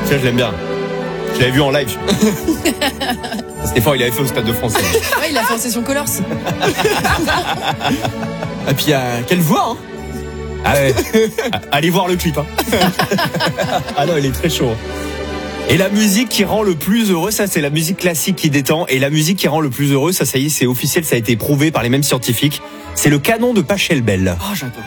Tu vois, je l'aime bien. Je l'avais vu en live. Stéphane, il avait fait au Stade de France. Ouais, il a fait en session Colors. Et puis, quelle voix, hein. Ah ouais. Allez voir le clip. Hein. Ah non, il est très chaud. Et la musique qui rend le plus heureux, ça c'est la musique classique qui détend. Et la musique qui rend le plus heureux, ça y est, c'est officiel, ça a été prouvé par les mêmes scientifiques. C'est le canon de Pachelbel. Oh, j'adore.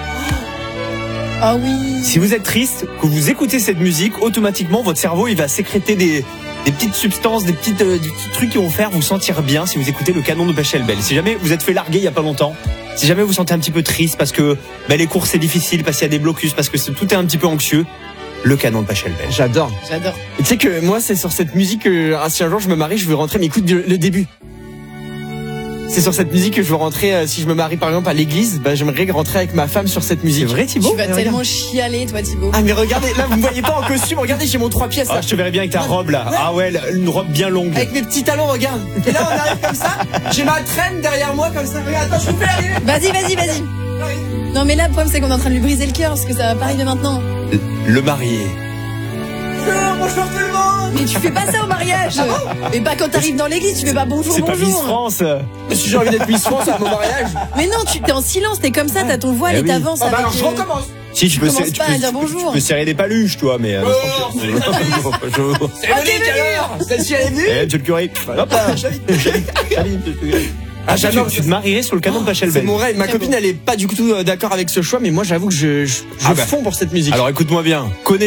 Ah oui. Si vous êtes triste, que vous écoutez cette musique, automatiquement votre cerveau il va sécréter des petites substances, des petits trucs qui vont faire vous sentir bien si vous écoutez le canon de Pachelbel. Si jamais vous êtes fait larguer il y a pas longtemps, si jamais vous vous sentez un petit peu triste parce que les courses c'est difficile, parce qu'il y a des blocus, parce que tout est un petit peu anxieux, le canon de Pachelbel. J'adore. Et tu sais que moi, c'est sur cette musique que si un jour je me marie, je veux rentrer, mais écoute le début. C'est sur cette musique que je veux rentrer, si je me marie par exemple à l'église, j'aimerais rentrer avec ma femme sur cette musique. C'est vrai, Thibaut? Tu vas tellement chialer, toi, Thibaut. Ah, mais regardez, là, vous me voyez pas en costume, regardez, j'ai mon 3 pièces. Ah, je te verrais bien avec ta robe là. Ouais. Ah ouais, une robe bien longue. Avec mes petits talons, regarde. Et là, on arrive comme ça, j'ai ma traîne derrière moi comme ça. Regarde, attends, je vous fais arriver. Vas-y. Non, mais là, le problème, c'est qu'on est en train de lui briser le cœur, parce que ça va pas arriver maintenant. Le marié. Bonjour tout le monde. Mais tu fais pas ça au mariage. Mais pas quand t'arrives dans l'église, tu fais pas bonjour, C'est pas bonjour. Miss France. Si j'ai envie d'être Miss France à mon mariage. Mais non, tu t'es en silence, t'es comme ça, t'as ton voile Eh et oui. t'avances avec... Alors je recommence. Si tu peux, commences pas à dire bonjour. tu peux serrer des paluches, toi, mais. Bonjour. C'est Monique alors. Celle-ci elle est venue. Eh, monsieur le curé. Hop là. Ah, j'adore. tu te marierais sur le canon de Pachelbel. C'est mon rêve. Ma copine, elle est pas du tout d'accord avec ce choix, mais moi, j'avoue que je Ah bah. fonds pour cette musique. Alors écoute-moi bien.